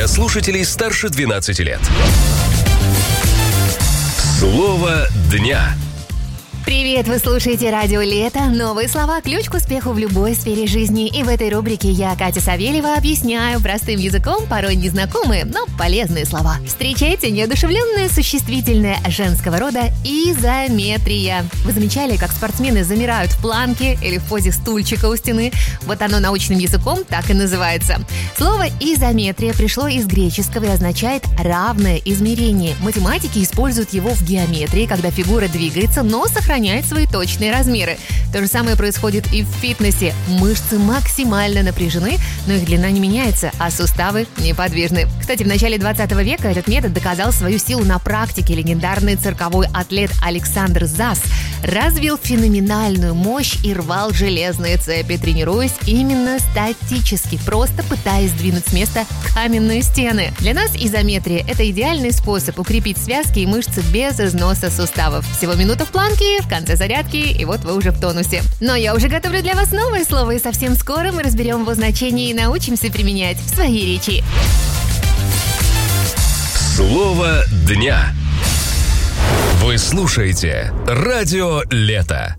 слушателей старше 12 лет. Слово дня. Привет, вы слушаете Радио Лето. Новые слова – ключ к успеху в любой сфере жизни. И в этой рубрике я, Катя Савельева, объясняю простым языком порой незнакомые, но полезные слова. Встречайте неодушевленное существительное женского рода изометрия. Вы замечали, как спортсмены замирают в планке или в позе стульчика у стены? Вот оно научным языком так и называется. Слово изометрия пришло из греческого и означает равное измерение. Математики используют его в геометрии, когда фигура двигается, но сохраняет свои точные размеры. То же самое происходит и в фитнесе. Мышцы максимально напряжены, но их длина не меняется, а суставы неподвижны. Кстати, в начале 20 века этот метод доказал свою силу на практике. Легендарный цирковой атлет Александр Зас развил феноменальную мощь и рвал железные цепи, тренируясь именно статически, просто пытаясь сдвинуть с места каменные стены. Для нас изометрия – это идеальный способ укрепить связки и мышцы без износа суставов. Всего минута в планке, в конце зарядки, и вот вы уже в тонусе. Но я уже готовлю для вас новое слово, и совсем скоро мы разберем его значение и научимся применять в своей речи. Слово дня. Вы слушаете Радио Лето.